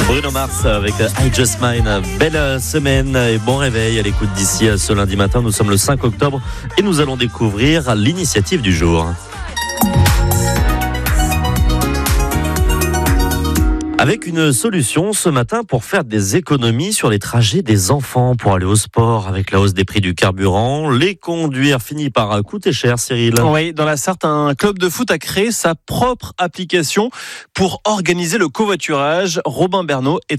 Bruno Mars avec I Just Mine. Belle semaine et bon réveil à l'écoute d'ici ce lundi matin. Nous sommes le 5 octobre et nous allons découvrir l'initiative du jour. Avec une solution ce matin pour faire des économies sur les trajets des enfants pour aller au sport. Avec la hausse des prix du carburant, les conduire finit par coûter cher, Cyril. Oui, dans la Sarthe, un club de foot a créé sa propre application pour organiser le covoiturage. Robin Bernot est